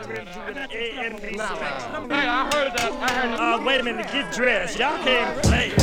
Wait a minute, get dressed. Y'all can't play.